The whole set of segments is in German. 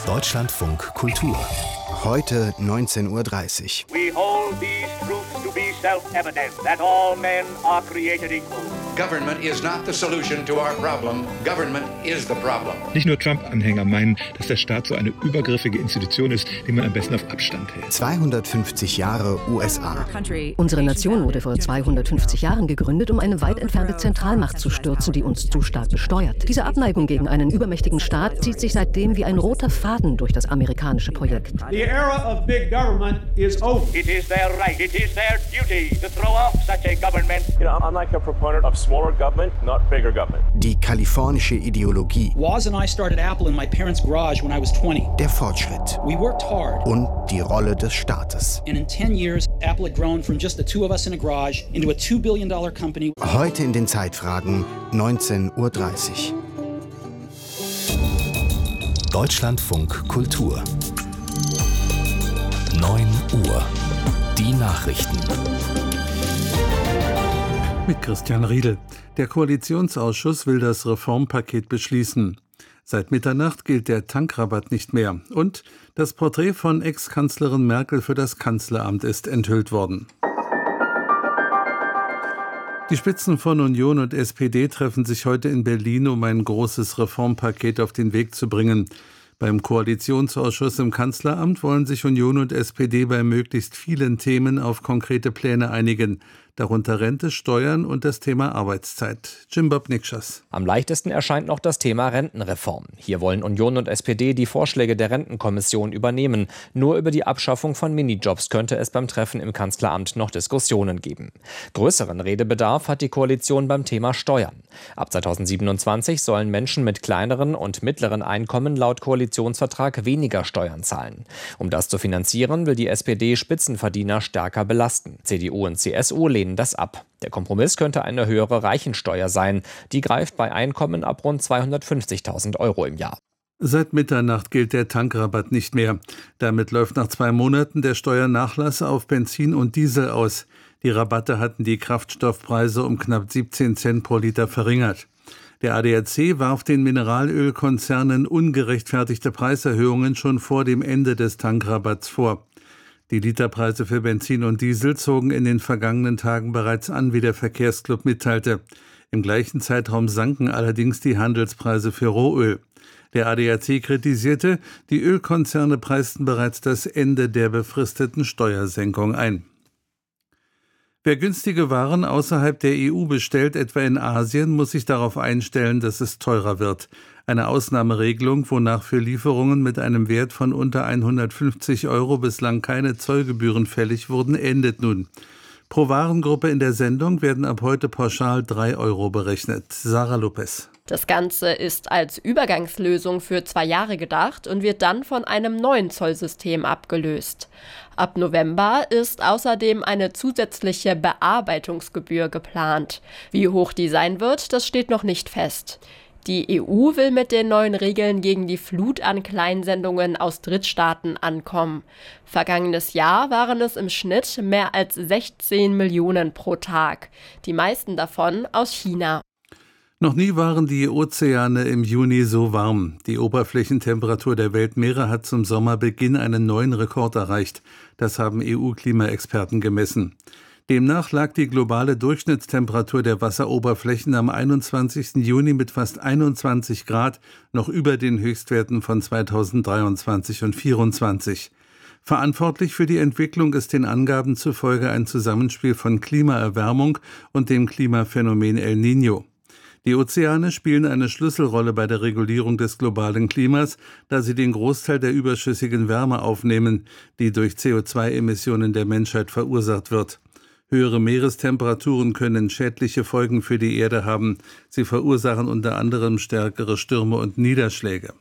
Deutschlandfunk Kultur. Heute 19:30 Uhr. We hold these truths to be self-evident, that all men are created equal. Government is not the solution to our problem. Government is the problem. Nicht nur Trump-Anhänger meinen, dass der Staat so eine übergriffige Institution ist, die man am besten auf Abstand hält. 250 Jahre USA. Unsere Nation wurde vor 250 Jahren gegründet, um eine weit entfernte Zentralmacht zu stürzen, die uns zu stark besteuert. Diese Abneigung gegen einen übermächtigen Staat zieht sich seitdem wie ein roter Faden durch das amerikanische Projekt. The era of big government is over. It is their right, it is their duty to throw off such a government. You know, I'm like a proponent of smaller government, not bigger government. Die kalifornische Ideologie. Woz and I started Apple in my parents' garage when I was 20. Der Fortschritt. We worked hard. Und die Rolle des Staates. And in 10 years, Apple had grown from just the two of us in a garage into a $2 billion company. Heute in den Zeitfragen 19:30 Uhr. Deutschlandfunk Kultur. 9 Uhr. Die Nachrichten. Mit Christian Riedel. Der Koalitionsausschuss will das Reformpaket beschließen. Seit Mitternacht gilt der Tankrabatt nicht mehr. Und das Porträt von Ex-Kanzlerin Merkel für das Kanzleramt ist enthüllt worden. Die Spitzen von Union und SPD treffen sich heute in Berlin, um ein großes Reformpaket auf den Weg zu bringen. Beim Koalitionsausschuss im Kanzleramt wollen sich Union und SPD bei möglichst vielen Themen auf konkrete Pläne einigen, darunter Rente, Steuern und das Thema Arbeitszeit. Jim-Bob Nikschas. Am leichtesten erscheint noch das Thema Rentenreform. Hier wollen Union und SPD die Vorschläge der Rentenkommission übernehmen. Nur über die Abschaffung von Minijobs könnte es beim Treffen im Kanzleramt noch Diskussionen geben. Größeren Redebedarf hat die Koalition beim Thema Steuern. Ab 2027 sollen Menschen mit kleineren und mittleren Einkommen laut Koalitionsvertrag weniger Steuern zahlen. Um das zu finanzieren, will die SPD Spitzenverdiener stärker belasten. CDU und CSU lehnen das ab. Der Kompromiss könnte eine höhere Reichensteuer sein. Die greift bei Einkommen ab rund 250.000 € im Jahr. Seit Mitternacht gilt der Tankrabatt nicht mehr. Damit läuft nach 2 Monaten der Steuernachlass auf Benzin und Diesel aus. Die Rabatte hatten die Kraftstoffpreise um knapp 17 Cent pro Liter verringert. Der ADAC warf den Mineralölkonzernen ungerechtfertigte Preiserhöhungen schon vor dem Ende des Tankrabatts vor. Die Literpreise für Benzin und Diesel zogen in den vergangenen Tagen bereits an, wie der Verkehrsclub mitteilte. Im gleichen Zeitraum sanken allerdings die Handelspreise für Rohöl. Der ADAC kritisierte, die Ölkonzerne preisten bereits das Ende der befristeten Steuersenkung ein. Wer günstige Waren außerhalb der EU bestellt, etwa in Asien, muss sich darauf einstellen, dass es teurer wird. Eine Ausnahmeregelung, wonach für Lieferungen mit einem Wert von unter 150 € bislang keine Zollgebühren fällig wurden, endet nun. Pro Warengruppe in der Sendung werden ab heute pauschal 3 € berechnet. Sarah Lopez. Das Ganze ist als Übergangslösung für 2 Jahre gedacht und wird dann von einem neuen Zollsystem abgelöst. Ab November ist außerdem eine zusätzliche Bearbeitungsgebühr geplant. Wie hoch die sein wird, das steht noch nicht fest. Die EU will mit den neuen Regeln gegen die Flut an Kleinsendungen aus Drittstaaten ankommen. Vergangenes Jahr waren es im Schnitt mehr als 16 Millionen pro Tag. Die meisten davon aus China. Noch nie waren die Ozeane im Juni so warm. Die Oberflächentemperatur der Weltmeere hat zum Sommerbeginn einen neuen Rekord erreicht. Das haben EU-Klimaexperten gemessen. Demnach lag die globale Durchschnittstemperatur der Wasseroberflächen am 21. Juni mit fast 21 Grad noch über den Höchstwerten von 2023 und 2024. Verantwortlich für die Entwicklung ist den Angaben zufolge ein Zusammenspiel von Klimaerwärmung und dem Klimaphänomen El Niño. Die Ozeane spielen eine Schlüsselrolle bei der Regulierung des globalen Klimas, da sie den Großteil der überschüssigen Wärme aufnehmen, die durch CO2-Emissionen der Menschheit verursacht wird. Höhere Meerestemperaturen können schädliche Folgen für die Erde haben. Sie verursachen unter anderem stärkere Stürme und Niederschläge.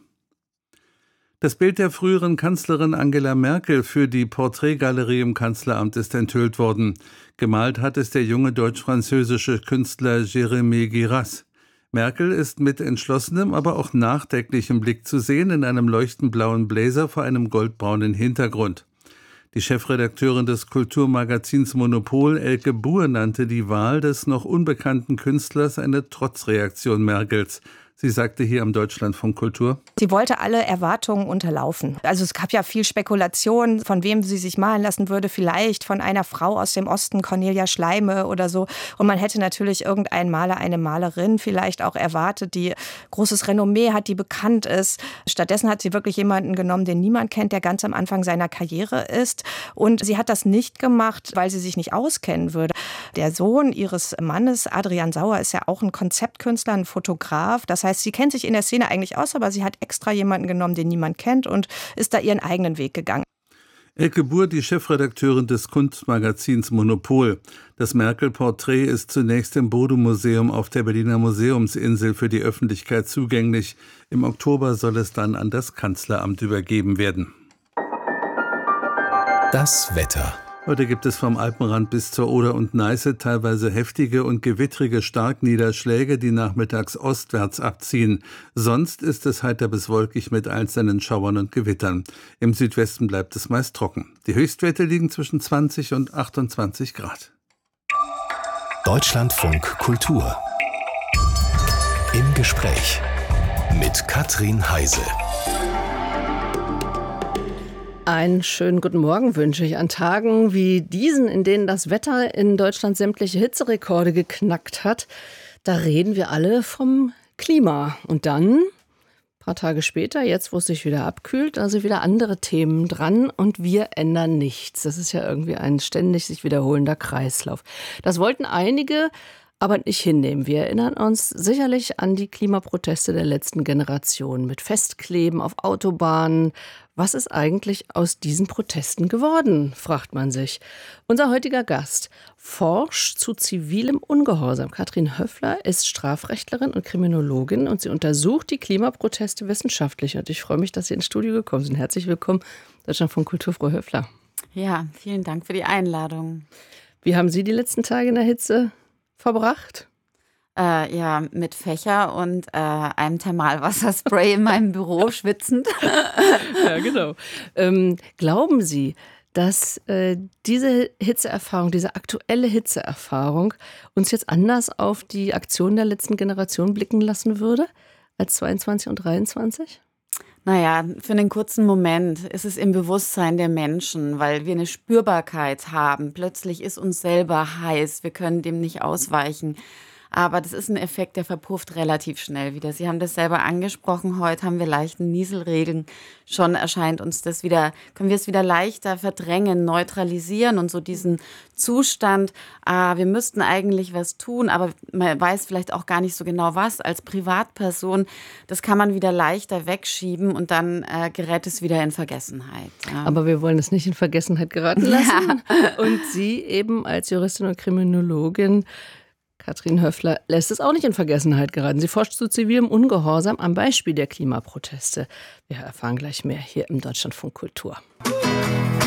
Das Bild der früheren Kanzlerin Angela Merkel für die Porträtgalerie im Kanzleramt ist enthüllt worden. Gemalt hat es der junge deutsch-französische Künstler Jérémy Guirassy. Merkel ist mit entschlossenem, aber auch nachdenklichem Blick zu sehen in einem leuchtend blauen Blazer vor einem goldbraunen Hintergrund. Die Chefredakteurin des Kulturmagazins Monopol, Elke Buhr, nannte die Wahl des noch unbekannten Künstlers eine Trotzreaktion Merkels. Sie sagte hier am Deutschlandfunk Kultur: Sie wollte alle Erwartungen unterlaufen. Also es gab ja viel Spekulation, von wem sie sich malen lassen würde. Vielleicht von einer Frau aus dem Osten, Cornelia Schleime oder so. Und man hätte natürlich irgendeinen Maler, eine Malerin vielleicht auch erwartet, die großes Renommee hat, die bekannt ist. Stattdessen hat sie wirklich jemanden genommen, den niemand kennt, der ganz am Anfang seiner Karriere ist. Und sie hat das nicht gemacht, weil sie sich nicht auskennen würde. Der Sohn ihres Mannes, Adrian Sauer, ist ja auch ein Konzeptkünstler, ein Fotograf. Das heißt, sie kennt sich in der Szene eigentlich aus, aber sie hat extra jemanden genommen, den niemand kennt und ist da ihren eigenen Weg gegangen. Elke Buhr, die Chefredakteurin des Kunstmagazins Monopol. Das Merkel-Porträt ist zunächst im Bode-Museum auf der Berliner Museumsinsel für die Öffentlichkeit zugänglich. Im Oktober soll es dann an das Kanzleramt übergeben werden. Das Wetter. Heute gibt es vom Alpenrand bis zur Oder und Neiße teilweise heftige und gewittrige Starkniederschläge, die nachmittags ostwärts abziehen. Sonst ist es heiter bis wolkig mit einzelnen Schauern und Gewittern. Im Südwesten bleibt es meist trocken. Die Höchstwerte liegen zwischen 20 und 28 Grad. Deutschlandfunk Kultur. Im Gespräch mit Katrin Heise. Einen schönen guten Morgen wünsche ich an Tagen wie diesen, in denen das Wetter in Deutschland sämtliche Hitzerekorde geknackt hat. Da reden wir alle vom Klima. Und dann, ein paar Tage später, jetzt wo es sich wieder abkühlt, also wieder andere Themen dran und wir ändern nichts. Das ist ja irgendwie ein ständig sich wiederholender Kreislauf. Das wollten einige aber nicht hinnehmen. Wir erinnern uns sicherlich an die Klimaproteste der letzten Generation mit Festkleben auf Autobahnen. Was ist eigentlich aus diesen Protesten geworden, fragt man sich. Unser heutiger Gast forscht zu zivilem Ungehorsam. Katrin Höffler ist Strafrechtlerin und Kriminologin und sie untersucht die Klimaproteste wissenschaftlich. Und ich freue mich, dass Sie ins Studio gekommen sind. Herzlich willkommen, Deutschlandfunk Kultur, Frau Höffler. Ja, vielen Dank für die Einladung. Wie haben Sie die letzten Tage in der Hitze verbracht? Ja, mit Fächer und einem Thermalwasserspray in meinem Büro, schwitzend. Ja, genau. Glauben Sie, dass diese Hitzeerfahrung, diese aktuelle Hitzeerfahrung uns jetzt anders auf die Aktion der letzten Generation blicken lassen würde als 22 und 23? Naja, für einen kurzen Moment ist es im Bewusstsein der Menschen, weil wir eine Spürbarkeit haben. Plötzlich ist uns selber heiß, wir können dem nicht ausweichen. Aber das ist ein Effekt, der verpufft relativ schnell wieder. Sie haben das selber angesprochen, heute haben wir leichten Nieselregen. Schon erscheint uns das wieder, können wir es wieder leichter verdrängen, neutralisieren und so diesen Zustand, wir müssten eigentlich was tun, aber man weiß vielleicht auch gar nicht so genau was. Als Privatperson, das kann man wieder leichter wegschieben und dann gerät es wieder in Vergessenheit. Ja. Aber wir wollen es nicht in Vergessenheit geraten lassen. Ja. Und Sie eben als Juristin und Kriminologin, Katrin Höffler, lässt es auch nicht in Vergessenheit geraten. Sie forscht zu zivilem Ungehorsam am Beispiel der Klimaproteste. Wir erfahren gleich mehr hier im Deutschlandfunk Kultur.